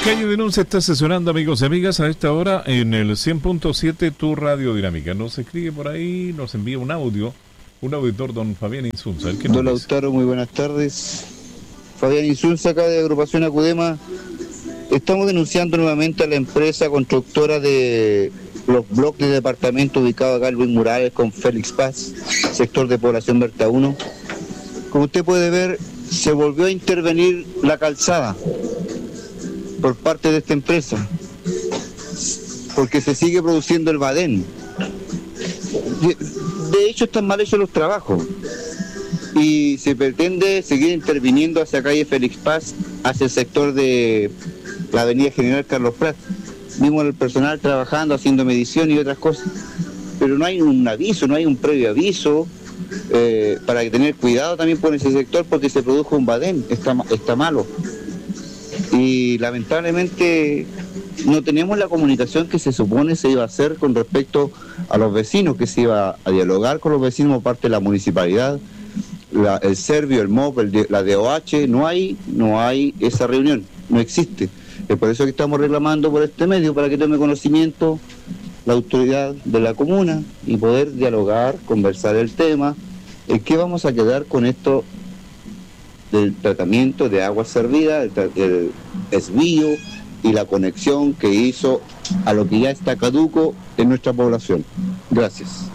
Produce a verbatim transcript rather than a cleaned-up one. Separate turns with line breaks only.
Calle Denuncia está sesionando, amigos y amigas, a esta hora en el cien punto siete Tu Radio Dinámica. Nos escribe por ahí, nos envía un audio, un auditor, don Fabián Insunza.
Don Lautaro, muy buenas tardes. Fabián Insunza, acá de Agrupación Acudema. Estamos denunciando nuevamente a la empresa constructora de los bloques de departamento ubicado acá en Luis Morales con Félix Paz, sector de población Berta uno. Como usted puede ver, se volvió a intervenir la calzada por parte de esta empresa, porque se sigue produciendo el badén. De, de hecho, están mal hechos los trabajos y se pretende seguir interviniendo hacia calle Félix Paz, hacia el sector de la avenida General Carlos Prat. Vimos al personal trabajando, haciendo medición y otras cosas, pero no hay un aviso, no hay un previo aviso eh, para tener cuidado también por ese sector, porque se produjo un badén, está, está malo. Y lamentablemente no tenemos la comunicación que se supone se iba a hacer con respecto a los vecinos, que se iba a dialogar con los vecinos por parte de la municipalidad, la, el Servio, el M O P, el, la D O H. No hay, no hay esa reunión, no existe. Es por eso que estamos reclamando por este medio, para que tome conocimiento la autoridad de la comuna y poder dialogar, conversar el tema, en qué vamos a quedar con esto del tratamiento de agua servida, el, el desvío y la conexión que hizo a lo que ya está caduco en nuestra población. Gracias.